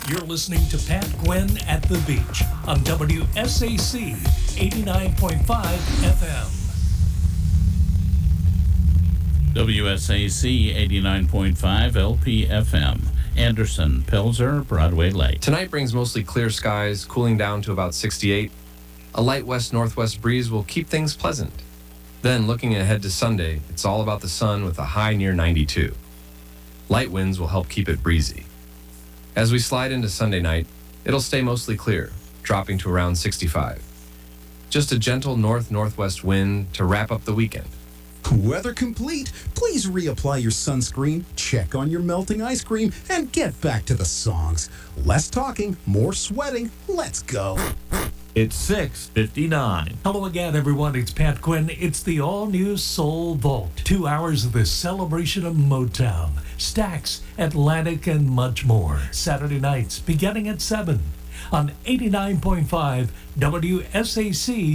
You're listening to Pat Gwynn at the Beach on WSAC 89.5 FM. WSAC 89.5 LPFM. Anderson, Pilser, Broadway Lake. Tonight brings mostly clear skies, cooling down to about 68. A light west-northwest breeze will keep things pleasant. Then, looking ahead to Sunday, it's all about the sun with a high near 92. Light winds will help keep it breezy. As we slide into Sunday night, it'll stay mostly clear, dropping to around 65. Just a gentle north-northwest wind to wrap up the weekend. Weather complete. Please reapply your sunscreen, check on your melting ice cream, and get back to the songs. Less talking, more sweating. Let's go. It's 6:59. Hello again, everyone. It's Pat Quinn. It's the all-new Soul Vault. 2 hours of the celebration of Motown, Stax, Atlantic, and much more. Saturday nights beginning at 7 on 89.5 WSAC